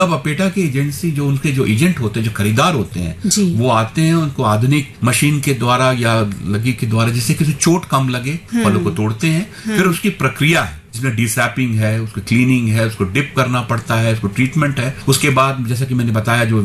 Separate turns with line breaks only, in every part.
अब अपेटा की एजेंसी, जो उनके जो एजेंट होते हैं, जो खरीदार होते हैं, वो आते हैं, उनको आधुनिक मशीन के द्वारा या लगी के द्वारा, जिससे किसी चोट कम लगे, फलों को तोड़ते हैं। फिर उसकी प्रक्रिया है जिसमें डिसैपिंग है, उसको क्लीनिंग है, उसको डिप करना पड़ता है, उसको ट्रीटमेंट है। उसके बाद जैसा कि मैंने बताया, जो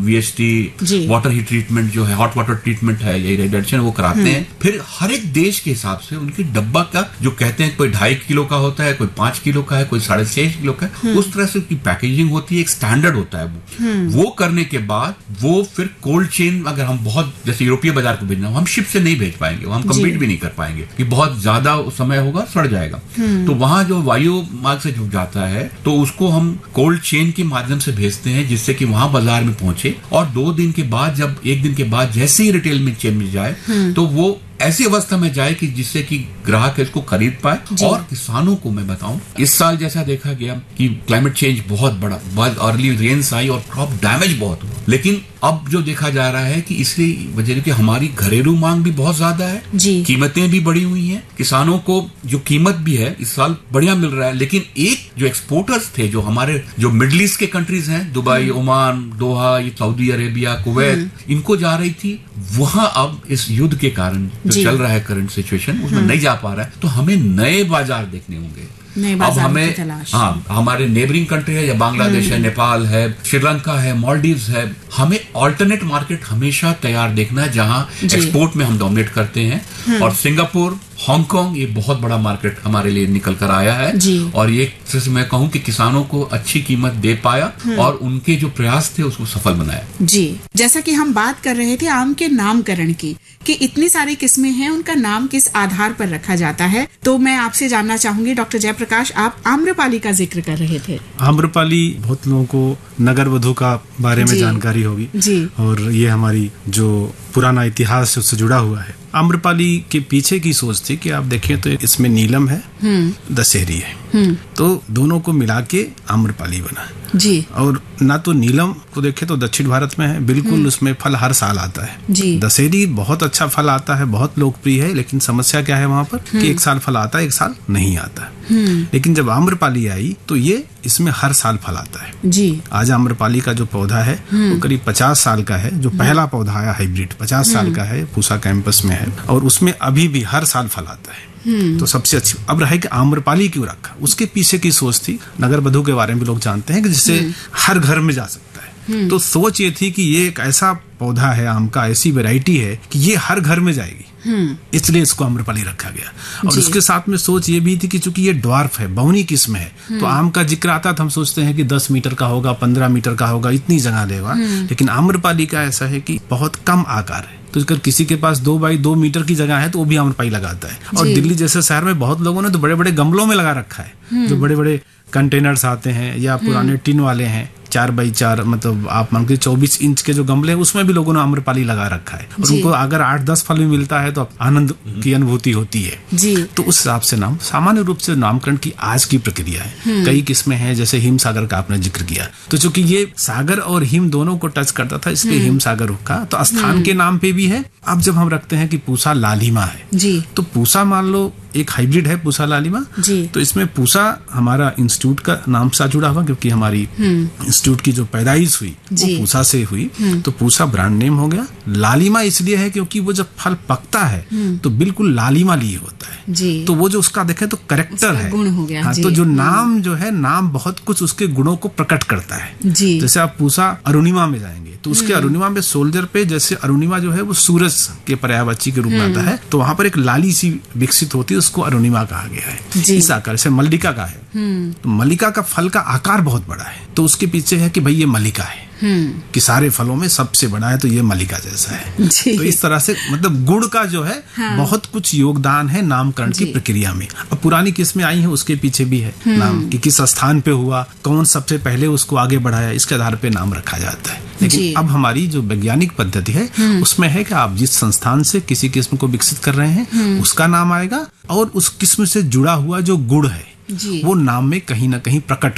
VHT वाटर हीट ट्रीटमेंट जो है, हॉट वाटर ट्रीटमेंट है, या इरिडेशन, वो कराते हैं। फिर हर एक देश के हिसाब से उनकी डब्बा का जो कहते हैं, कोई 2.5 किलो का होता है, कोई 5 किलो का है, कोई 6.5 किलो का है, उस तरह से उसकी पैकेजिंग होती है, एक स्टैंडर्ड होता है वो करने के बाद वो फिर कोल्ड चेन, अगर हम बहुत जैसे यूरोपीय बाजार को भेजना, हम शिप से नहीं भेज पाएंगे, हम कम्पीट भी नहीं कर पाएंगे कि बहुत ज्यादा समय होगा, सड़ जाएगा। तो वहां जो वायु मार्ग से जुड़ जाता है, तो उसको हम कोल्ड चेन के माध्यम से भेजते हैं, जिससे कि वहां बाजार में पहुंचे, और 2 दिन के बाद, जब 1 दिन के बाद जैसे ही रिटेल में चेन में जाए, तो वो ऐसी अवस्था में जाए कि जिससे कि ग्राहक इसको खरीद पाए। और किसानों को मैं बताऊं, इस साल जैसा देखा गया कि क्लाइमेट चेंज बहुत बड़ा, बहुत अर्ली रेन्स आई और क्रॉप डैमेज बहुत हुआ, लेकिन अब जो देखा जा रहा है कि इसलिए वजह कि हमारी घरेलू मांग भी बहुत ज्यादा है, कीमतें भी बढ़ी हुई हैं, किसानों को जो कीमत भी है इस साल बढ़िया मिल रहा है। लेकिन एक जो एक्सपोर्टर्स थे, जो हमारे जो मिडिल ईस्ट के कंट्रीज हैं, दुबई, ओमान, दोहा, सऊदी अरेबिया, कुवैत, इनको जा रही थी, वहां अब इस युद्ध के कारण जो चल रहा है करंट सिचुएशन, उसमें नहीं जा पा रहा है। तो हमें नए बाजार देखने होंगे। अब हमें हमारे नेबरिंग कंट्री है, या बांग्लादेश है, नेपाल है, श्रीलंका है, मालदीव्स है, हमें ऑल्टरनेट मार्केट हमेशा तैयार देखना है, जहां एक्सपोर्ट में हम डोमिनेट करते हैं। और सिंगापुर, हांगकांग, ये बहुत बड़ा मार्केट हमारे लिए निकल कर आया है। और ये मैं कहूं कि किसानों को अच्छी कीमत दे पाया, और उनके जो प्रयास थे उसको सफल बनाया।
जी, जैसा कि हम बात कर रहे थे आम के नामकरण की, कि इतनी सारी किस्में हैं, उनका नाम किस आधार पर रखा जाता है, तो मैं आपसे जानना चाहूंगी डॉक्टर जयप्रकाश, आप आम्रपाली का जिक्र कर रहे थे।
आम्रपाली, बहुत लोगों को नगर वधु का बारे में जानकारी होगी, और ये हमारी जो पुराना इतिहास है उससे जुड़ा हुआ है। आम्रपाली के पीछे की सोच थी कि आप देखें तो इसमें नीलम है, दशहरी है, तो दोनों को मिला के आम्रपाली बना
जी।
और ना तो नीलम को देखें तो दक्षिण भारत में है, बिल्कुल उसमें फल हर साल आता है। दशहरी बहुत अच्छा फल आता है, बहुत लोकप्रिय है, लेकिन समस्या क्या है वहाँ पर कि एक साल फल आता है, एक साल नहीं आता। लेकिन जब आम्रपाली आई तो ये इसमें हर साल फल आता है
जी।
आज आम्रपाली का जो पौधा है वो करीब 50 साल का है, जो पहला पौधा आया हाइब्रिड 50 साल का है, पूसा कैंपस में है, और उसमें अभी भी हर साल फल आता है। तो सबसे अच्छी अब रहा कि आम्रपाली क्यों रखा, उसके पीछे की सोच थी, नगर वधु के बारे में लोग जानते हैं कि जिससे हर घर में जा सकता है। तो सोच ये थी कि ये एक ऐसा पौधा है आम का, ऐसी वैरायटी है कि ये हर घर में जाएगी, इसलिए इसको आम्रपाली रखा गया। और उसके साथ में सोच ये भी थी कि चूंकि ये ड्वार्फ है, बहुनी किस्म है, तो आम का जिक्र आता तो हम सोचते हैं कि 10 मीटर का होगा, 15 मीटर का होगा, इतनी जगह लेगा। लेकिन आम्रपाली का ऐसा है कि बहुत कम आकार है, तो अगर किसी के पास 2 बाई 2 मीटर की जगह है तो वो भी आम्रपाली लगाता है। और दिल्ली जैसे शहर में बहुत लोगों ने तो बड़े बड़े गमलों में लगा रखा है, जो बड़े बड़े कंटेनर्स आते हैं या पुराने टिन वाले हैं, 4 बाई 4, मतलब आप मान के 24 इंच के जो गमले हैं उसमें भी लोगों ने आम्रपाली लगा रखा है। और उनको अगर 8-10 फल भी मिलता है तो आनंद की अनुभूति होती है जी। तो उस हिसाब से नाम, सामान्य रूप से नामकरण की आज की प्रक्रिया है। कई किस्में हैं, जैसे हिम सागर का आपने जिक्र किया, तो चूंकि ये सागर और हिम दोनों को टच करता था, इसलिए हिम सागर रखा। तो स्थान के नाम पे भी है। अब जब हम रखते हैं कि पूसा लालिमा है जी, तो पूसा मान लो एक हाइब्रिड है पूसा लालिमा जी, तो इसमें पूसा हमारा इंस्टीट्यूट का नाम से जुड़ा हुआ, क्योंकि हमारी इंस्टीट्यूट की जो पैदाइश हुई वो पूसा से हुई, तो पूसा ब्रांड नेम हो गया। लालिमा इसलिए है क्योंकि वो जब फल पकता है तो बिल्कुल लालिमा लिए होता है जी। तो वो जो उसका देखे तो करेक्टर है, गुण हो गया। हाँ, तो जो नाम जो है, नाम बहुत कुछ उसके गुणों को प्रकट करता है जी। जैसे आप पूसा अरुणिमा में जाएंगे तो उसके अरुणिमा में सोल्जर पे, जैसे अरुणिमा जो है वो सूरज के पर्यायवाची के रूप में आता है, तो वहां पर एक लाली सी विकसित होती है, उसको अरुणिमा कहा गया है। इस आकार से मल्लिका का है, तो मल्लिका का फल का आकार बहुत बड़ा है, तो उसके पीछे है कि भाई ये मल्लिका है कि सारे फलों में सबसे बड़ा है, तो ये मल्लिका जैसा है। तो इस तरह से मतलब गुण का जो है बहुत कुछ योगदान है नामकरण की प्रक्रिया में। अब पुरानी किस्में आई हैं उसके पीछे भी है नाम, कि किस स्थान पे हुआ, कौन सबसे पहले उसको आगे बढ़ाया, इसके आधार पे नाम रखा जाता है। लेकिन अब हमारी जो वैज्ञानिक पद्धति है उसमें है कि आप जिस संस्थान से किसी किस्म को विकसित कर रहे हैं उसका नाम आएगा, और उस किस्म से जुड़ा हुआ जो गुण है वो नाम में कहीं ना कहीं प्रकट हो,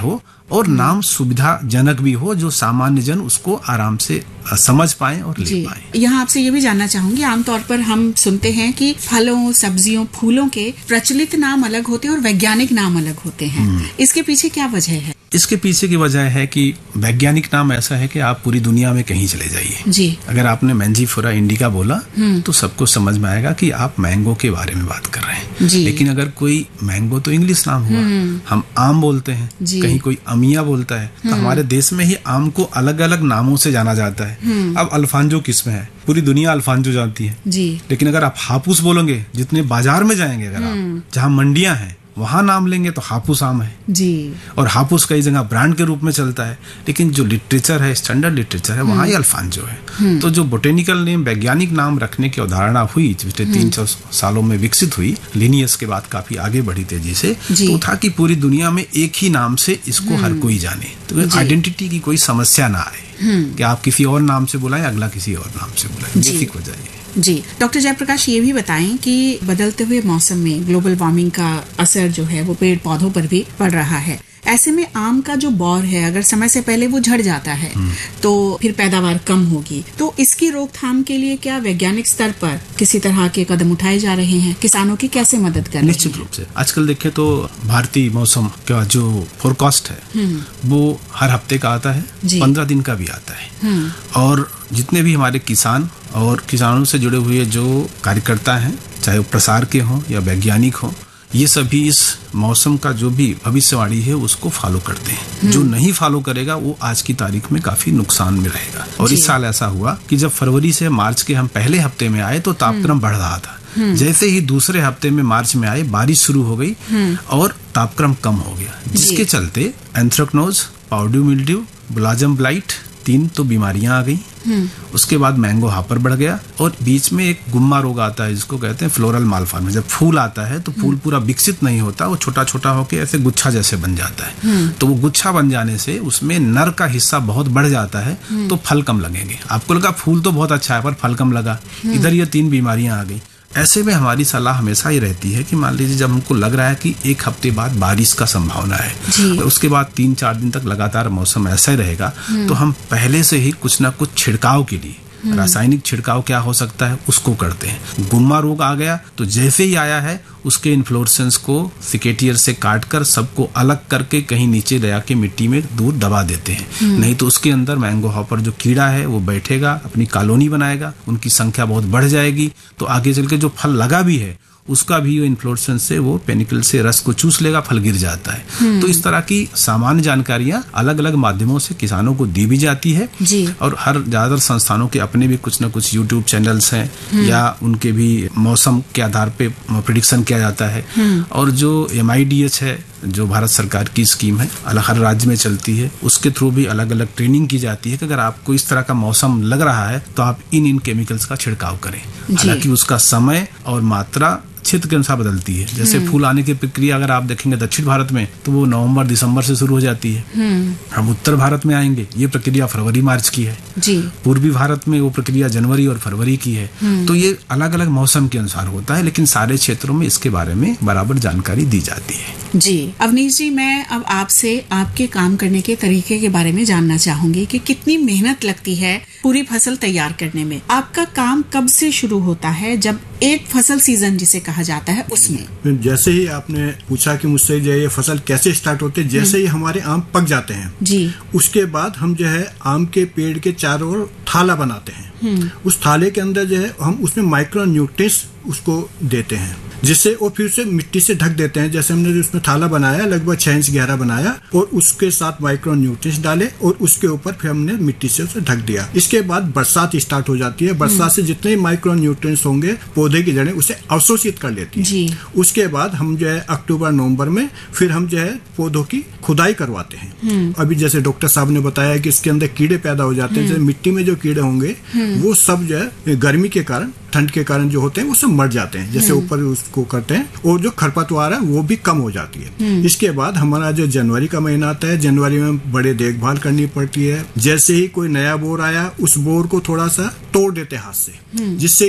और नाम सुविधाजनक भी हो, जो सामान्य जन उसको आराम से समझ पाए और ले पाए।
यहाँ आपसे ये भी जानना चाहूंगी, आमतौर पर हम सुनते हैं कि फलों, सब्जियों, फूलों के प्रचलित नाम अलग होते हैं और वैज्ञानिक नाम अलग होते हैं। इसके पीछे क्या वजह है?
इसके पीछे की वजह है कि वैज्ञानिक नाम ऐसा है कि आप पूरी दुनिया में कहीं चले जाइए
जी, अगर
आपने मैंजीफोरा इंडिका बोला तो सबको समझ में आएगा कि आप मैंगो के बारे में बात कर रहे हैं। लेकिन अगर कोई मैंगो तो इंग्लिश नाम हुआ, हम आम बोलते हैं, कहीं कोई अमिया बोलता है, तो हमारे देश में ही आम को अलग अलग नामों से जाना जाता है। अब अल्फांजो किस्म है, पूरी दुनिया अल्फांजो जानती है जी। लेकिन अगर आप हापुस बोलोगे, जितने बाजार में जाएंगे, अगर आप जहाँ मंडियां हैं वहां नाम लेंगे तो हापुस आम है जी। और हापुस कई जगह ब्रांड के रूप में चलता है, लेकिन जो लिटरेचर है, स्टैंडर्ड लिटरेचर है, वहां ही अल्फांजो है। तो जो बोटेनिकल नेम, वैज्ञानिक नाम रखने की अवधारणा हुई पिछले 300 सालों में विकसित हुई, लिनियस के बाद काफी आगे बढ़ी तेजी से, तो था कि पूरी दुनिया में एक ही नाम से इसको हर कोई जाने, तो आइडेंटिटी की कोई समस्या ना आए कि आप किसी और नाम से बुलाएं, अगला किसी और नाम से बुलाएं, बेसिक हो जाए
जी। डॉक्टर जयप्रकाश, ये भी बताएं कि बदलते हुए मौसम में ग्लोबल वार्मिंग का असर जो है वो पेड़ पौधों पर भी पड़ रहा है। ऐसे में आम का जो बौर है, अगर समय से पहले वो झड़ जाता है तो फिर पैदावार कम होगी। तो इसकी रोकथाम के लिए क्या वैज्ञानिक स्तर पर किसी तरह के कदम उठाए जा रहे हैं? किसानों की कैसे मदद कर रहे हैं?
निश्चित रूप से आजकल देखें तो भारतीय मौसम का जो फोरकास्ट है वो हर हफ्ते का आता है, 15 दिन का भी आता है। और जितने भी हमारे किसान और किसानों से जुड़े हुए जो कार्यकर्ता हैं, चाहे वो प्रसार के हों या वैज्ञानिक हों, ये सभी इस मौसम का जो भी भविष्यवाणी है उसको फॉलो करते हैं। जो नहीं फॉलो करेगा वो आज की तारीख में काफी नुकसान में रहेगा। और इस साल ऐसा हुआ कि जब फरवरी से मार्च के हम पहले हफ्ते में आए तो तापक्रम बढ़ रहा था। जैसे ही दूसरे हफ्ते में मार्च में आए, बारिश शुरू हो गई और तापक्रम कम हो गया, जिसके चलते anthracnose, powder mildew, Blossom blight, 3 तो बीमारियां आ गई। उसके बाद मैंगो हापर बढ़ गया और बीच में एक गुम्मा रोग आता है जिसको कहते हैं फ्लोरल मालफॉर्मेशन। जब फूल आता है तो फूल पूरा विकसित नहीं होता, वो छोटा छोटा होकर ऐसे गुच्छा जैसे बन जाता है। तो वो गुच्छा बन जाने से उसमें नर का हिस्सा बहुत बढ़ जाता है, तो फल कम लगेंगे। आपको लगा फूल तो बहुत अच्छा है पर फल कम लगा, इधर ये 3 बीमारियां आ गई। ऐसे में हमारी सलाह हमेशा ही रहती है कि मान लीजिए जब हमको लग रहा है कि 1 हफ्ते बाद बारिश का संभावना है और उसके बाद 3-4 दिन तक लगातार मौसम ऐसा ही रहेगा, तो हम पहले से ही कुछ ना कुछ छिड़काव के लिए, रासायनिक छिड़काव क्या हो सकता है उसको करते हैं। गुम्मा रोग आ गया तो जैसे ही आया है उसके इन्फ्लोरेसेंस को सिकेटियर से काटकर सबको अलग करके कहीं नीचे ले आके मिट्टी में दूर दबा देते हैं। नहीं तो उसके अंदर मैंगो हॉपर जो कीड़ा है वो बैठेगा, अपनी कॉलोनी बनाएगा, उनकी संख्या बहुत बढ़ जाएगी। तो आगे चल के जो फल लगा भी है उसका भी इन्फ्लोरेसेंस से वो पेनिकल से रस को चूस लेगा, फल गिर जाता है। तो इस तरह की सामान्य जानकारियां अलग अलग माध्यमों से किसानों को दी भी जाती है जी। और हर ज्यादातर संस्थानों के अपने भी कुछ न कुछ यूट्यूब चैनल्स हैं या उनके भी मौसम के आधार पे प्रेडिक्शन किया जाता है। और जो MIDH है, जो भारत सरकार की स्कीम है, अलग हर राज्य में चलती है, उसके थ्रू भी अलग अलग ट्रेनिंग की जाती है कि अगर आपको इस तरह का मौसम लग रहा है तो आप इन केमिकल्स का छिड़काव करें। हालांकि उसका समय और मात्रा क्षेत्र के अनुसार बदलती है। जैसे फूल आने की प्रक्रिया अगर आप देखेंगे दक्षिण भारत में तो वो नवंबर-दिसंबर से शुरू हो जाती है। हम उत्तर भारत में आएंगे, ये प्रक्रिया फरवरी-मार्च की है जी। पूर्वी भारत में वो प्रक्रिया जनवरी और फरवरी की है। तो ये अलग अलग मौसम के अनुसार होता है, लेकिन सारे क्षेत्रों में इसके बारे में बराबर जानकारी दी जाती है
जी। अवनीश जी, मैं अब आपसे आपके काम करने के तरीके के बारे में जानना चाहूंगी कि कितनी मेहनत लगती है पूरी फसल तैयार करने में। आपका काम कब से शुरू होता है, जब एक फसल सीजन जिसे कहा जाता है उसमें?
जैसे ही आपने पूछा कि मुझसे ये फसल कैसे स्टार्ट होते है, जैसे ही हमारे आम पक जाते हैं जी, उसके बाद हम जो है आम के पेड़ के चारों ओर थाला बनाते हैं। उस थाले के अंदर जो है हम उसमें माइक्रो न्यूट्रिएंट्स उसको देते हैं, जिससे वो फिर से मिट्टी से ढक देते हैं। जैसे हमने उसमें थाला बनाया, लगभग 6 इंच गहरा बनाया और उसके साथ माइक्रो न्यूट्रिएंट्स डाले और उसके ऊपर फिर हमने मिट्टी से उसे ढक दिया। इसके बाद बरसात स्टार्ट हो जाती है। बरसात से जितने माइक्रो न्यूट्रिएंट्स होंगे पौधे की जड़ें उसे अवशोषित कर लेती है। उसके बाद हम जो है अक्टूबर-नवंबर में फिर हम जो है पौधों की खुदाई करवाते हैं। अभी जैसे डॉक्टर साहब ने बताया कि इसके अंदर कीड़े पैदा हो जाते हैं। जैसे मिट्टी में जो कीड़े होंगे वो सब जो है गर्मी के कारण, ठंड के कारण जो होते हैं वो सब मर जाते हैं, जैसे ऊपर उसको करते हैं, और जो खरपतवार है वो भी कम हो जाती है। इसके बाद हमारा जो जनवरी का महीना आता है, जनवरी में बड़े देखभाल करनी पड़ती है। जैसे ही कोई नया बोर आया उस बोर को थोड़ा सा तोड़ देते हाथ से, जिससे कि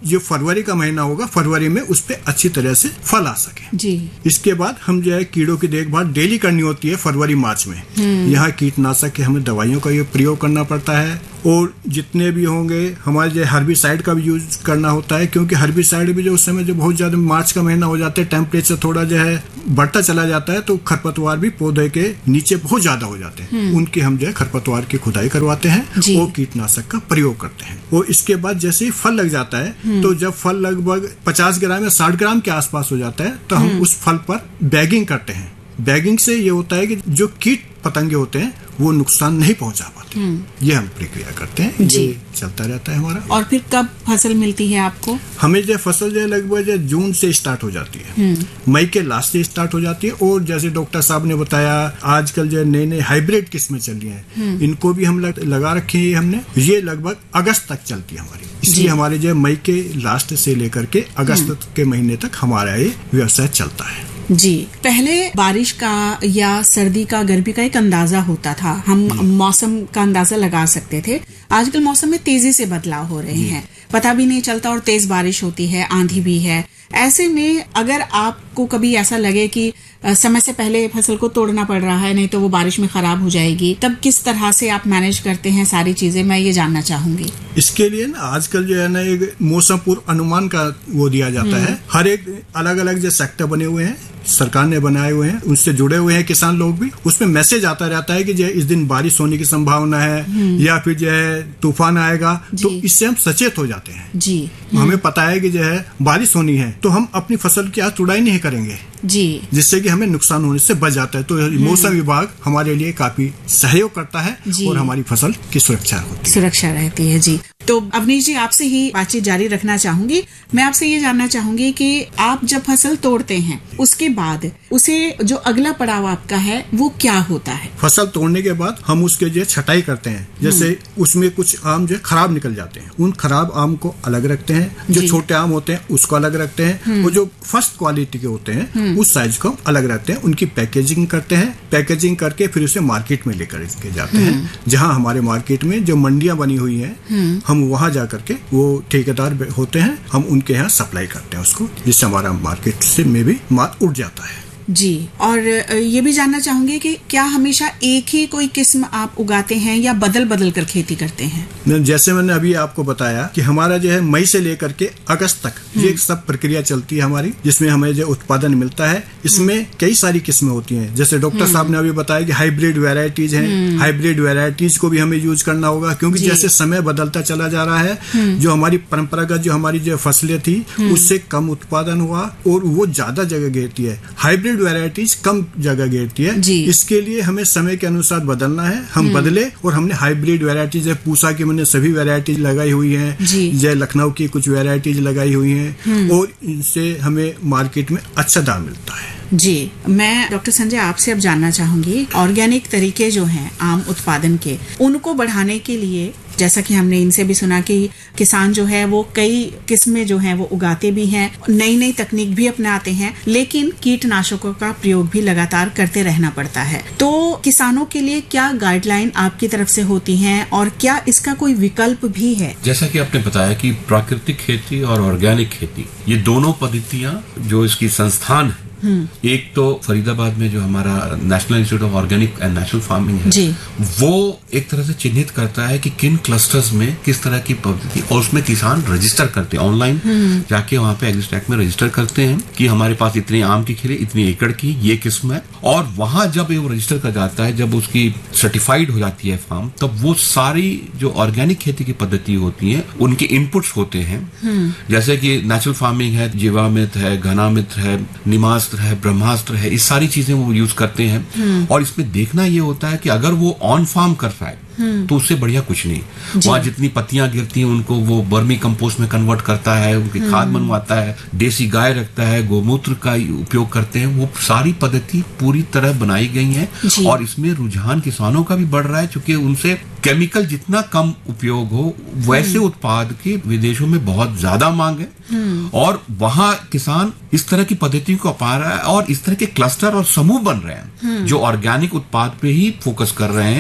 जो फरवरी का महीना होगा, फरवरी में उस पे अच्छी तरह से फल आ सके
जी।
इसके बाद हम जो है कीड़ों की देखभाल डेली करनी होती है। फरवरी मार्च में यहाँ कीटनाशक के हमें दवाइयों का ये प्रयोग करना पड़ता है, और जितने भी होंगे हमारे जो हर्बिसाइड का भी यूज करना होता है, क्योंकि हर्बिसाइड भी जो उस समय जो बहुत ज्यादा मार्च का महीना हो जाता है, टेम्परेचर थोड़ा जो है बढ़ता चला जाता है, तो खरपतवार भी पौधे के नीचे बहुत ज्यादा हो जाते हैं। उनकी हम जो है खरपतवार की खुदाई करवाते हैं और कीटनाशक का प्रयोग करते हैं। और इसके बाद जैसे ही फल लग जाता है, तो जब फल लगभग 50 ग्राम या 60 ग्राम के आसपास हो जाता है, तो हम उस फल पर बैगिंग करते हैं। बैगिंग से ये होता है कि जो कीट पतंगे होते हैं वो नुकसान नहीं पहुंचा पाते। ये हम प्रक्रिया करते हैं, ये चलता रहता है हमारा।
और फिर कब फसल मिलती है आपको?
हमें जो फसल जो लगभग जून से स्टार्ट हो जाती है, मई के लास्ट से स्टार्ट हो जाती है। और जैसे डॉक्टर साहब ने बताया, आजकल जो नए नए हाइब्रिड किस्में चल रही हैं, इनको भी हम लगा रखे हैं हमने। ये लगभग अगस्त तक चलती है हमारी, इसलिए हमारे जो मई के लास्ट से लेकर के अगस्त के महीने तक हमारा ये व्यवसाय चलता है।
जी। पहले बारिश का या सर्दी का, गर्मी का एक अंदाजा होता था, हम मौसम का अंदाजा लगा सकते थे। आजकल मौसम में तेजी से बदलाव हो रहे हैं, पता भी नहीं चलता, और तेज बारिश होती है, आंधी भी है। ऐसे में अगर आपको कभी ऐसा लगे कि समय से पहले फसल को तोड़ना पड़ रहा है, नहीं तो वो बारिश में खराब हो जाएगी, तब किस तरह से आप मैनेज करते हैं सारी चीजें, मैं ये जानना चाहूंगी।
इसके लिए ना आजकल जो है ना एक मौसम पूर्व अनुमान का वो दिया जाता है। हर एक अलग अलग जो सेक्टर बने हुए हैं, सरकार ने बनाए हुए हैं, उनसे जुड़े हुए हैं किसान लोग भी। उसमें मैसेज आता रहता है कि जो इस दिन बारिश होने की संभावना है, या फिर जो है तूफान आएगा, तो इससे हम सचेत हो जाते हैं
जी।
हमें पता है कि जो है बारिश होनी है, तो हम अपनी फसल की आज तुड़ाई नहीं करेंगे
जी,
जिससे कि हमें नुकसान होने से बच जाता है। तो मौसम विभाग हमारे लिए काफी सहयोग करता है और हमारी फसल की सुरक्षा
रहती है जी। तो अवनीश जी, आपसे ही बातचीत जारी रखना चाहूंगी। मैं आपसे ये जानना चाहूंगी कि आप जब फसल तोड़ते हैं, उसके बाद उसे जो अगला पड़ाव आपका है वो क्या होता है?
फसल तोड़ने के बाद हम उसके जो छटाई करते हैं। जैसे उसमें कुछ आम जो खराब निकल जाते हैं, उन खराब आम को अलग रखते हैं, जो छोटे आम होते हैं उसको अलग रखते हैं, और जो फर्स्ट क्वालिटी के होते हैं उस साइज को अलग रखते हैं। उनकी पैकेजिंग करते हैं, पैकेजिंग करके फिर उसे मार्केट में लेकर के जाते हैं, जहाँ हमारे मार्केट में जो मंडियां बनी हुई हैं, हम वहां जाकर के वो ठेकेदार होते हैं, हम उनके यहाँ सप्लाई करते हैं उसको, जिससे हमारा मार्केट से में भी माल उठ जाता है
जी। और ये भी जानना चाहूंगी कि क्या हमेशा एक ही कोई किस्म आप उगाते हैं या बदल बदल कर खेती करते हैं?
जैसे मैंने अभी आपको बताया कि हमारा जो है मई से लेकर के अगस्त तक ये सब प्रक्रिया चलती है हमारी, जिसमें हमें जो उत्पादन मिलता है, इसमें कई सारी किस्में होती हैं। जैसे डॉक्टर साहब ने अभी बताया कि हाइब्रिड वेराइटीज हैं, हाइब्रिड वेराइटीज को भी हमें यूज करना होगा, क्योंकि जैसे समय बदलता चला जा रहा है, जो हमारी परंपरागत जो हमारी जो फसलें थी उससे कम उत्पादन हुआ और वो ज्यादा जगह घेरती है। हाइब्रिड वैरायटीज कम जगह घेरती है, इसके लिए हमें समय के अनुसार बदलना है। हम बदले और हमने हाइब्रिड वैरायटीज, पूसा की मैंने सभी वैरायटीज लगाई हुई हैं, जय लखनऊ की कुछ वैरायटीज लगाई हुई हैं, और इनसे हमें मार्केट में अच्छा दाम मिलता है
जी। मैं डॉक्टर संजय आपसे अब जानना चाहूंगी, ऑर्गेनिक तरीके जो हैं आम उत्पादन के, उनको बढ़ाने के लिए, जैसा कि हमने इनसे भी सुना कि किसान जो है वो कई किस्में जो हैं वो उगाते भी हैं, नई नई तकनीक भी अपनाते हैं, लेकिन कीटनाशकों का प्रयोग भी लगातार करते रहना पड़ता है। तो किसानों के लिए क्या गाइडलाइन आपकी तरफ से होती हैं, और क्या इसका कोई विकल्प भी है?
जैसा कि आपने बताया कि प्राकृतिक खेती और ऑर्गेनिक खेती, ये दोनों पद्धतियां जो इसकी संस्थान है, एक तो फरीदाबाद में जो हमारा national institute of organic and natural farming है, वो एक तरह से चिन्हित करता है कि किन क्लस्टर्स में किस तरह की पद्धति, और उसमें किसान रजिस्टर करते हैं ऑनलाइन, जाके वहां पे एग्रीस्टैक में रजिस्टर करते हैं कि हमारे पास इतने आम की खेली, इतनी एकड़ की ये किस्म है, और वहां जब वो रजिस्टर कर जाता है, जब उसकी सर्टिफाइड हो जाती है फार्म, तब वो सारी जो ऑर्गेनिक खेती की पद्धति होती है उनके इनपुट्स होते हैं। जैसे कि नेचुरल फार्मिंग है, जीवामृत है, घनामृत है, निमास्त्र है, ब्रह्मास्त्र है, इस सारी चीजें वो यूज करते हैं। और इसमें देखना ये होता है कि अगर वो ऑन फार्म कर रहा है तो उससे बढ़िया कुछ नहीं। वहां जितनी पत्तियां गिरती हैं उनको वो वर्मी कंपोस्ट में कन्वर्ट करता है, उनकी खाद बनवाता है, देसी गाय रखता है, गोमूत्र का उपयोग करते हैं। वो सारी पद्धति पूरी तरह बनाई गई है, और इसमें रुझान किसानों का भी बढ़ रहा है, क्योंकि उनसे केमिकल जितना कम उपयोग हो, वैसे उत्पाद की विदेशों में बहुत ज्यादा मांग है, और वहां किसान इस तरह की पद्धति को अपना रहा है, और इस तरह के क्लस्टर और समूह बन रहे हैं जो ऑर्गेनिक उत्पाद पे ही फोकस कर रहे हैं,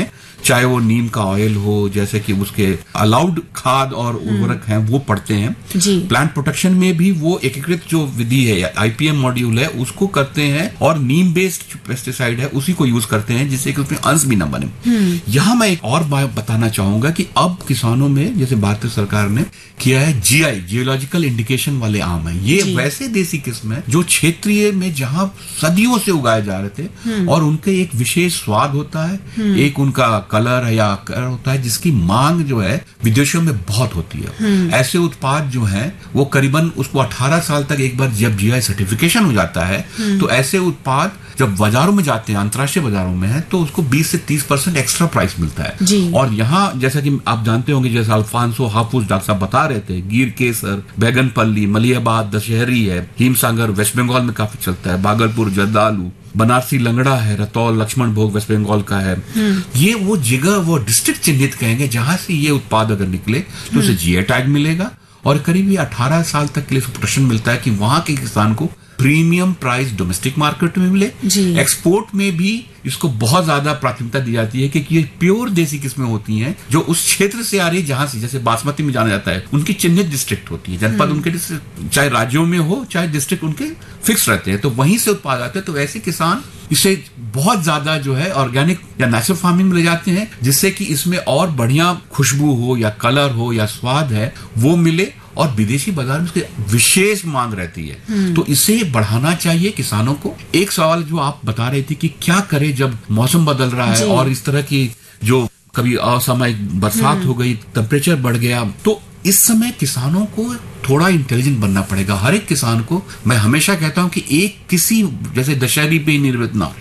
चाहे वो नीम का ऑयल हो, जैसे कि उसके अलाउड खाद और उर्वरक हैं वो पड़ते हैं। प्लांट प्रोटेक्शन में भी वो एकीकृत जो विधि है, IPM मॉड्यूल है, उसको करते हैं और नीम बेस्ड जो पेस्टिसाइड है उसी को यूज करते हैं, जिससे कि उसमें अंश भी न बने। यहाँ मैं एक और बात बताना चाहूंगा कि अब किसानों में, जैसे भारतीय सरकार ने किया है, GI जियोलॉजिकल इंडिकेशन वाले आम है। ये वैसे देसी किस्म है जो क्षेत्रीय में जहां सदियों से उगाए जा रहे थे और उनके एक विशेष स्वाद होता है, एक उनका कलर या आकार होता है, जिसकी मांग जो है विदेशों में बहुत होती है। ऐसे उत्पाद जो हैं वो करीबन उसको 18 साल तक एक बार जब GI सर्टिफिकेशन हो जाता है तो ऐसे उत्पाद जब बाजारों में जाते हैं, अंतर्राष्ट्रीय बाजारों में है, तो उसको 20 से 30% एक्स्ट्रा प्राइस मिलता है। और यहाँ जैसा कि आप जानते होंगे, जैसे अल्फांसो, हापुस डॉक्टर साहब बता रहे थे, गिर केसर, बैगनपल्ली, मलियाबाद, दशहरी है, हिमसागर वेस्ट बंगाल में काफी चलता है, भागलपुर जर्दालू, बनारसी लंगड़ा है, रतौल लक्ष्मण भोग वेस्ट बंगाल का है। ये वो जगह, वो डिस्ट्रिक्ट चिन्हित कहेंगे जहां से ये उत्पाद अगर निकले तो उसे GI टैग मिलेगा और करीब ये 18 साल तक के लिए प्रोटेक्शन मिलता है कि वहां के किसान को प्रीमियम प्राइस डोमेस्टिक मार्केट में मिले। एक्सपोर्ट में भी इसको बहुत ज्यादा प्राथमिकता दी जाती है क्योंकि ये प्योर देसी किस्में होती हैं जो उस क्षेत्र से आ रही है जहां से, जैसे बासमती में जाना जाता है, उनकी चिन्हित डिस्ट्रिक्ट होती है, जनपद उनके डिस्ट्रिक्ट, चाहे राज्यों में हो चाहे डिस्ट्रिक्ट उनके फिक्स रहते हैं, तो वहीं से उत्पाद आते हैं। तो ऐसे किसान इसे बहुत ज्यादा जो है ऑर्गेनिक या नेचुरल फार्मिंग में ले जाते हैं, जिससे कि इसमें और बढ़िया खुशबू हो या कलर हो या स्वाद है वो मिले और विदेशी बाजार में उसकी विशेष मांग रहती है। तो इसे बढ़ाना चाहिए किसानों को। एक सवाल जो आप बता रहे थे कि क्या करें जब मौसम बदल रहा है और इस तरह की जो कभी असामयिक बरसात हो गई, टेम्परेचर बढ़ गया, तो इस समय किसानों को थोड़ा इंटेलिजेंट बनना पड़ेगा। हर एक किसान को मैं हमेशा कहता हूं कि एक किसी जैसे दशहरी पे निर्मित ना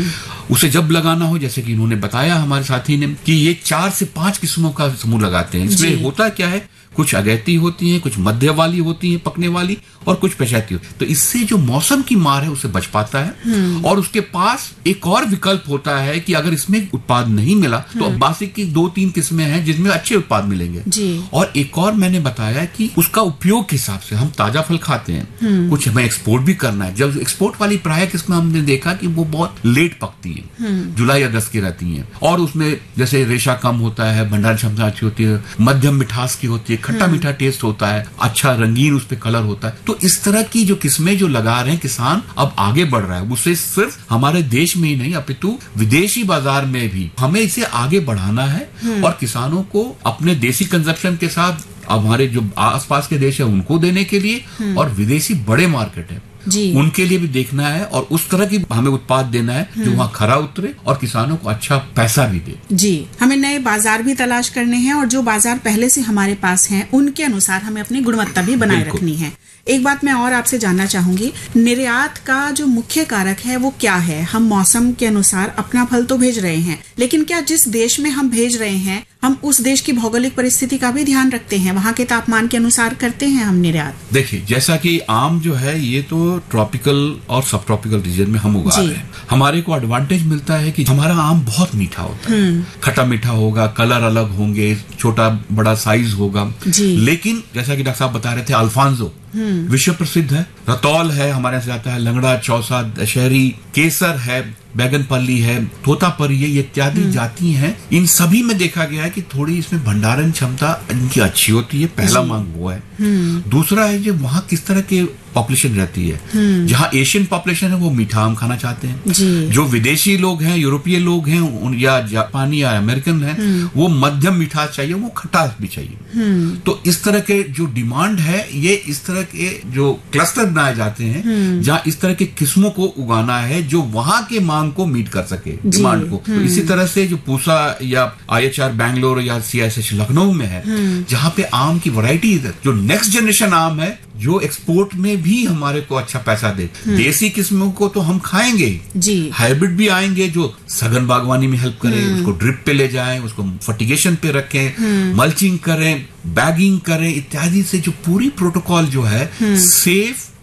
उसे जब लगाना हो, जैसे कि इन्होंने बताया हमारे साथी ने कि ये 4 से 5 किस्मों का समूह लगाते हैं। इसमें होता क्या है, कुछ अगैती होती है, कुछ मध्य वाली होती है पकने वाली, और कुछ पेशाती होती है। तो इससे जो मौसम की मार है उससे बच पाता है। और उसके पास एक और विकल्प होता है कि अगर इसमें उत्पाद नहीं मिला तो बासी की 2-3 किस्में हैं जिसमें अच्छे उत्पाद मिलेंगे। और एक और मैंने बताया कि उसका उपयोग के हिसाब से हम ताजा फल खाते हैं, कुछ हमें एक्सपोर्ट भी करना है। जब एक्सपोर्ट वाली प्राय किस्में हमने देखा कि वो बहुत लेट पकती है, जुलाई अगस्त की रहती है, और उसमें जैसे रेशा कम होता है, भंडारण क्षमता अच्छी होती है, मध्यम मिठास की होती है, खट्टा मीठा टेस्ट होता है, अच्छा रंगीन उस पे कलर होता है। तो इस तरह की जो किस्में जो लगा रहे हैं किसान, अब आगे बढ़ रहा है। उससे सिर्फ हमारे देश में ही नहीं अपितु विदेशी बाजार में भी हमें इसे आगे बढ़ाना है और किसानों को अपने देसी कंजप्शन के साथ अब हमारे जो आसपास के देश है उनको देने के लिए, और विदेशी बड़े मार्केट है उनके लिए भी देखना है, और उस तरह की हमें उत्पाद देना है जो वहाँ खरा उतरे और किसानों को अच्छा पैसा भी दे।
जी, हमें नए बाजार भी तलाश करने हैं और जो बाजार पहले से हमारे पास हैं उनके अनुसार हमें अपनी गुणवत्ता भी बनाए रखनी है। एक बात मैं और आपसे जानना चाहूंगी, निर्यात का जो मुख्य कारक है वो क्या है? हम मौसम के अनुसार अपना फल तो भेज रहे हैं, लेकिन क्या जिस देश में हम भेज रहे हैं हम उस देश की भौगोलिक परिस्थिति का भी ध्यान रखते हैं? वहाँ के तापमान के अनुसार करते हैं हम निर्यात?
देखिए, जैसा कि आम जो है ये तो ट्रॉपिकल और सब ट्रॉपिकल रीजन में हम उगा रहे हैं। हमारे को एडवांटेज मिलता है कि हमारा आम बहुत मीठा होता है, खट्टा मीठा होगा, कलर अलग होंगे, छोटा बड़ा साइज होगा। लेकिन जैसा कि डॉक्टर साहब बता रहे थे, अल्फांसो विश्व प्रसिद्ध है, रतौल है, हमारे यहाँ से आता है, लंगड़ा, चौसा, दशहरी, केसर है, बैगनपल्ली है, तोतापरी है, ये इत्यादि जाति हैं। इन सभी में देखा गया है कि थोड़ी इसमें भंडारण क्षमता इनकी अच्छी होती है। पहला मांग वो है। दूसरा है जो वहाँ किस तरह के पॉपुलेशन रहती है। जहाँ एशियन पॉपुलेशन है वो मीठा आम खाना चाहते हैं, जो विदेशी लोग हैं, यूरोपीय लोग हैं या जापानी या अमेरिकन हैं, वो मध्यम मिठास चाहिए, वो खटास भी चाहिए। तो इस तरह के जो डिमांड है, ये इस तरह के जो क्लस्टर बनाए जाते हैं जहाँ इस तरह के किस्मों को उगाना है जो वहां के मांग को मीट कर सके, डिमांड को। तो इसी तरह से जो पूसा या IHR बैंगलोर या CISH लखनऊ में है, जहाँ पे आम की वैरायटी जो नेक्स्ट जनरेशन आम है जो एक्सपोर्ट में भी हमारे को अच्छा पैसा दे। देसी किस्मों को तो हम खाएंगे जी, हाइब्रिड भी आएंगे जो सघन बागवानी में हेल्प करें, उसको ड्रिप पे ले जाएं, उसको फर्टिगेशन पे रखें, मल्चिंग करें, बैगिंग करें इत्यादि से जो पूरी प्रोटोकॉल जो है सेफ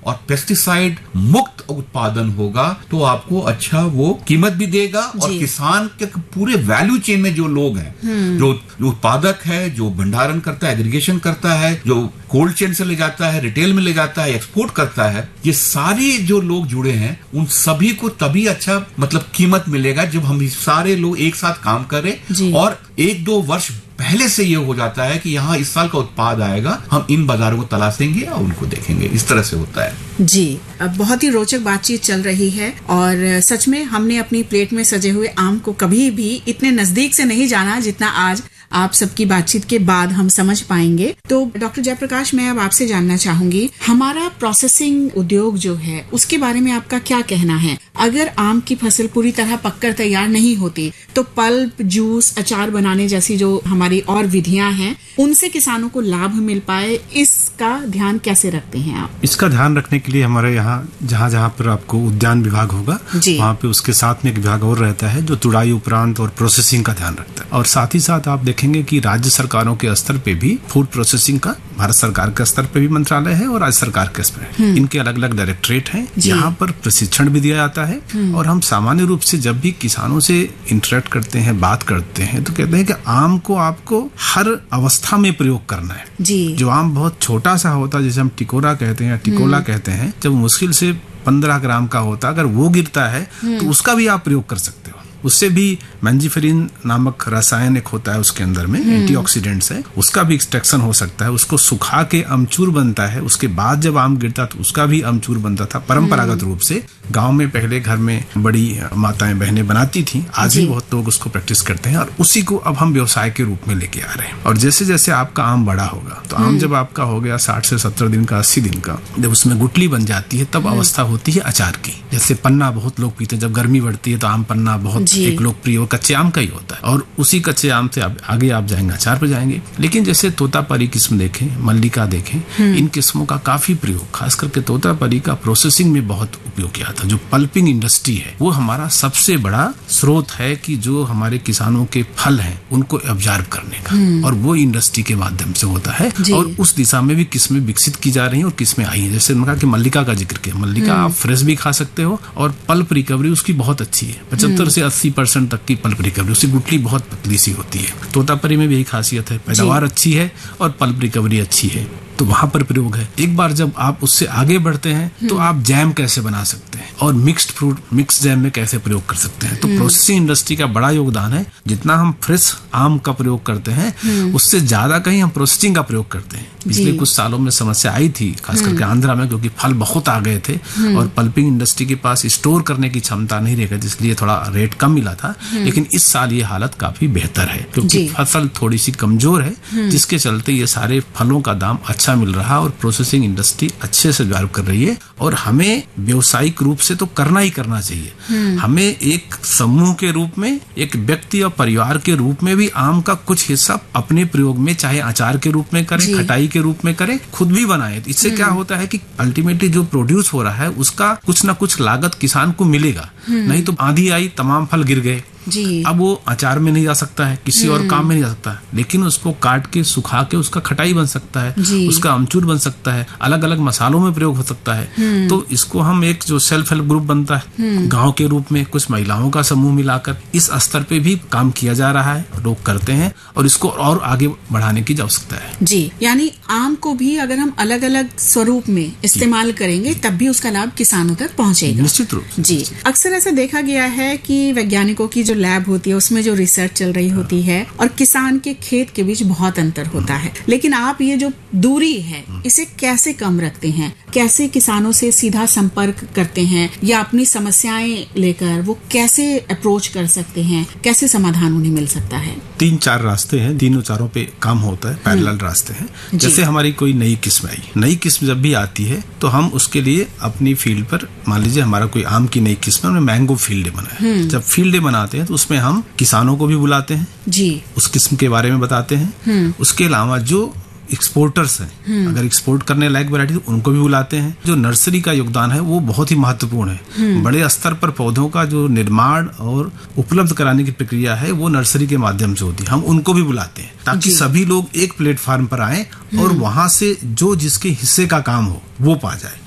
और पेस्टिसाइड मुक्त उत्पादन होगा तो आपको अच्छा वो कीमत भी देगा और किसान के पूरे वैल्यू चेन में जो लोग हैं, जो उत्पादक है, जो भंडारण करता है, एग्रीगेशन करता है, जो कोल्ड चेन से ले जाता है, रिटेल में ले जाता है, एक्सपोर्ट करता है, ये सारे जो लोग जुड़े हैं उन सभी को तभी अच्छा मतलब कीमत मिलेगा जब हम सारे लोग एक साथ काम करें और 1-2 वर्ष पहले से ये हो जाता है कि यहाँ इस साल का उत्पाद आएगा, हम इन बाजारों को तलाशेंगे और उनको देखेंगे। इस तरह से होता है
जी। अब बहुत ही रोचक बातचीत चल रही है और सच में हमने अपनी प्लेट में सजे हुए आम को कभी भी इतने नजदीक से नहीं जाना जितना आज आप सबकी बातचीत के बाद हम समझ पाएंगे। तो डॉक्टर जयप्रकाश, मैं अब आपसे जानना चाहूंगी, हमारा प्रोसेसिंग उद्योग जो है उसके बारे में आपका क्या कहना है? अगर आम की फसल पूरी तरह पककर तैयार नहीं होती तो पल्प, जूस, अचार बनाने जैसी जो हमारी और विधियां हैं उनसे किसानों को लाभ मिल पाए, इसका ध्यान कैसे रखते हैं आप?
इसका ध्यान रखने के लिए हमारे यहाँ जहाँ पर आपको उद्यान विभाग होगा वहाँ पे उसके साथ में एक विभाग और रहता है जो तुड़ाई उपरांत और प्रोसेसिंग का ध्यान रखता है। और साथ ही साथ आप देखेंगे कि राज्य सरकारों के स्तर पे भी फूड प्रोसेसिंग का भारत सरकार के स्तर पे भी मंत्रालय है और राज्य सरकार के स्तर पे इनके अलग अलग डायरेक्टरेट हैं। यहाँ पर प्रशिक्षण भी दिया जाता है और हम सामान्य रूप से जब भी किसानों से इंटरेक्ट करते हैं, बात करते हैं, तो कहते हैं कि आम को आपको हर अवस्था में प्रयोग करना है। जो आम बहुत छोटा सा होता है, जैसे हम टिकोरा कहते हैं या टिकोला कहते हैं, जब मुश्किल से 15 ग्राम का होता है, अगर वो गिरता है तो उसका भी आप प्रयोग कर सकते हो। उससे भी मैंजीफेरिन नामक रसायन एक होता है, उसके अंदर में एंटीऑक्सीडेंट्स है, उसका भी एक्सट्रैक्शन हो सकता है। उसको सुखा के अमचूर बनता है, उसके बाद जब आम गिरता तो उसका भी अमचूर बनता था। परंपरागत रूप से गांव में पहले घर में बड़ी माताएं बहनें बनाती थी, आज भी बहुत लोग उसको प्रैक्टिस करते हैं और उसी को अब हम व्यवसाय के रूप में लेके आ रहे हैं। और जैसे जैसे आपका आम बड़ा होगा तो आम जब आपका हो गया 60 से 70 दिन का, 80 दिन का, जब उसमें गुठली बन जाती है तब अवस्था होती है अचार की। जैसे पन्ना बहुत लोग पीते हैं, जब गर्मी बढ़ती है तो आम पन्ना बहुत एक लोकप्रिय कच्चे आम का ही होता है और उसी कच्चे आम से आगे आप जाएंगे अचार पर जाएंगे। लेकिन जैसे तोतापरी किस्म देखें, मल्लिका देखें, इन किस्मों का काफी प्रयोग, खास करके तोतापरी का प्रोसेसिंग में बहुत उपयोग किया था। जो पल्पिंग इंडस्ट्री है वो हमारा सबसे बड़ा स्रोत है कि जो हमारे किसानों के फल हैं उनको ऑब्जर्व करने का, और वो इंडस्ट्री के माध्यम से होता है और उस दिशा में भी किस्में विकसित की जा रही हैं और किस्में आई हैं। जैसे मैंने कहा कि मल्लिका का जिक्र किया, मल्लिका आप फ्रेश भी खा सकते हो और पल्प रिकवरी उसकी बहुत अच्छी है, 75 से 80% तक की पल्प रिकवरी, उसकी गुठली बहुत पतली सी होती है। तोतापरी में भी यही खासियत है, पैदावार अच्छी है और पल्प रिकवरी अच्छी है, तो वहां पर प्रयोग है। एक बार जब आप उससे आगे बढ़ते हैं तो आप जैम कैसे बना सकते हैं और मिक्स्ड फ्रूट मिक्स जैम में कैसे प्रयोग कर सकते हैं। तो प्रोसेसिंग इंडस्ट्री का बड़ा योगदान है। जितना हम फ्रेश आम का प्रयोग करते हैं उससे ज्यादा कहीं हम प्रोसेसिंग का प्रयोग करते हैं। पिछले कुछ सालों में समस्या आई थी, खास करके आंध्रा में, क्योंकि फल बहुत आ गए थे और पल्पिंग इंडस्ट्री के पास स्टोर करने की क्षमता नहीं रह गई, इसलिए थोड़ा रेट कम मिला था। लेकिन इस साल ये हालत काफी बेहतर है क्योंकि फसल थोड़ी सी कमजोर है, जिसके चलते ये सारे फलों का दाम अच्छा मिल रहा और प्रोसेसिंग इंडस्ट्री अच्छे से डेवलप कर रही है। और हमें व्यावसायिक रूप से तो करना ही करना चाहिए। हमें एक समूह के रूप में, एक व्यक्ति और परिवार के रूप में भी आम का कुछ हिस्सा अपने प्रयोग में, चाहे अचार के रूप में करें, खटाई के रूप में करें, खुद भी बनाए। इससे क्या होता है कि अल्टीमेटली जो प्रोड्यूस हो रहा है उसका कुछ ना कुछ लागत किसान को मिलेगा। नहीं तो आंधी आई, तमाम फल गिर गए, अब वो अचार में नहीं जा सकता है, किसी और काम में नहीं जा सकता है, लेकिन उसको काट के सुखा के उसका खटाई बन सकता है, उसका अमचूर बन सकता है, अलग अलग मसालों में प्रयोग हो सकता है। तो इसको हम एक जो सेल्फ हेल्प ग्रुप बनता है गांव के रूप में, कुछ महिलाओं का समूह मिलाकर इस स्तर पे भी काम किया जा रहा है, लोग करते हैं और इसको और आगे बढ़ाने की आवश्यकता है।
जी, यानी आम को भी अगर हम अलग अलग स्वरूप में इस्तेमाल करेंगे तब भी उसका लाभ किसानों तक पहुंचेगा।
निश्चित रूप से।
जी, अक्सर ऐसा देखा गया है कि वैज्ञानिकों की जो लैब होती है उसमें जो रिसर्च चल रही होती है और किसान के खेत के बीच बहुत अंतर होता है, लेकिन आप ये जो दूरी है इसे कैसे कम रखते हैं? कैसे किसानों से सीधा संपर्क करते हैं या अपनी समस्याएं लेकर वो कैसे अप्रोच कर सकते हैं? कैसे समाधान उन्हें मिल सकता है?
3-4 रास्ते हैं, तीनों चारों पे काम होता है, पैरेलल रास्ते हैं। जैसे हमारी कोई नई किस्म आई, नई किस्म जब भी आती है तो हम उसके लिए अपनी फील्ड पर, मान लीजिए हमारा कोई आम की नई किस्म है, मैंगो फील्ड बना है, जब फील्ड बनाते हैं तो उसमें हम किसानों को भी बुलाते हैं जी, उस किस्म के बारे में बताते हैं। उसके अलावा जो एक्सपोर्टर्स हैं, अगर एक्सपोर्ट करने लायक वैरायटी तो उनको भी बुलाते हैं। जो नर्सरी का योगदान है वो बहुत ही महत्वपूर्ण है। बड़े स्तर पर पौधों का जो निर्माण और उपलब्ध कराने की प्रक्रिया है वो नर्सरी के माध्यम से होती है, हम उनको भी बुलाते हैं ताकि सभी लोग एक प्लेटफार्म पर आए और वहां से जो जिसके हिस्से का काम हो वो पा जाए।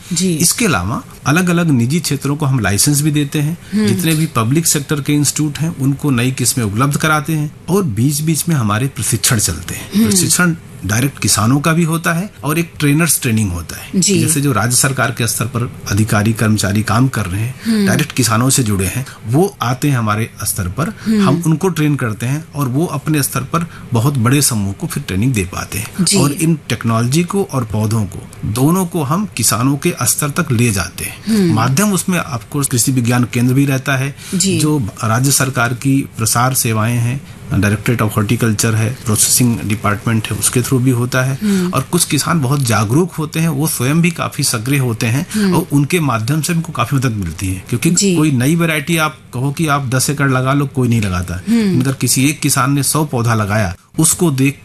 इसके अलावा अलग अलग निजी क्षेत्रों को हम लाइसेंस भी देते हैं। जितने भी पब्लिक सेक्टर के इंस्टीट्यूट हैं उनको नई किस्में उपलब्ध कराते हैं और बीच बीच में हमारे प्रशिक्षण चलते हैं। प्रशिक्षण डायरेक्ट किसानों का भी होता है और एक ट्रेनर्स ट्रेनिंग होता है। जैसे जो राज्य सरकार के स्तर पर अधिकारी कर्मचारी काम कर रहे हैं, डायरेक्ट किसानों से जुड़े हैं, वो आते हैं हमारे स्तर पर, हम उनको ट्रेन करते हैं और वो अपने स्तर पर बहुत बड़े समूह को फिर ट्रेनिंग दे पाते हैं। और इन टेक्नोलॉजी को और पौधों को दोनों को हम किसानों के स्तर तक ले जाते हैं। माध्यम उसमें ऑफकोर्स कृषि विज्ञान केंद्र भी रहता है, जो राज्य सरकार की प्रसार सेवाएं हैं, डायरेक्टरेट ऑफ हॉर्टिकल्चर है, प्रोसेसिंग डिपार्टमेंट है, उसके थ्रू भी होता है। और कुछ किसान बहुत जागरूक होते हैं, वो स्वयं भी काफी सक्रिय होते हैं और उनके माध्यम से उनको काफी मदद मिलती है। क्योंकि कोई नई वैरायटी आप कहो कि आप 10 एकड़ लगा लो, कोई नहीं लगाता। मगर किसी एक किसान ने 100 पौधा लगाया, उसको देख